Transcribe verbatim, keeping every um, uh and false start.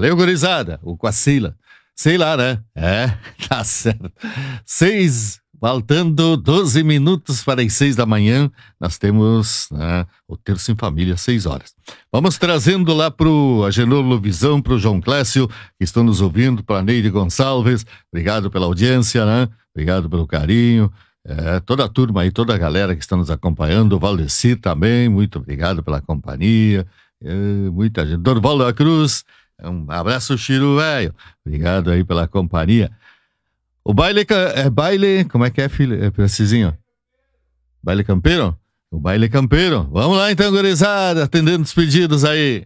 Valeu, gurizada. Ou com a Sheila. Sei lá, né? É, tá certo. Seis, faltando doze minutos para as seis da manhã, nós temos, né, o Terço em Família, seis horas. Vamos trazendo lá pro Agenor Luvisão, pro João Clécio, que estão nos ouvindo, para Neide Gonçalves. Obrigado pela audiência, né? Obrigado pelo carinho. É, toda a turma aí, toda a galera que está nos acompanhando, o Valdeci também, muito obrigado pela companhia, é, muita gente, Dorvaldo da Cruz, um abraço, Chiro, velho, obrigado aí pela companhia. O baile, é baile, como é que é, filho, é precisinho? Baile campeiro? O baile campeiro, vamos lá então, gurizada, atendendo os pedidos aí.